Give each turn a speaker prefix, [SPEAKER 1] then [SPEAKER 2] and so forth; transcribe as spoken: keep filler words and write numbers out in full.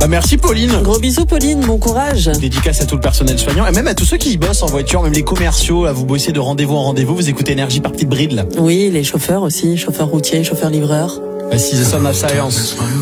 [SPEAKER 1] Bah merci Pauline.
[SPEAKER 2] Gros bisous Pauline, bon courage.
[SPEAKER 1] Dédicace à tout le personnel soignant et même à tous ceux qui y bossent en voiture, même les commerciaux, à vous bosser de rendez-vous en rendez-vous, vous écoutez Énergie par petite bride là.
[SPEAKER 2] Oui, les chauffeurs aussi, chauffeurs routiers, chauffeurs livreurs.
[SPEAKER 1] This is the Son of Science.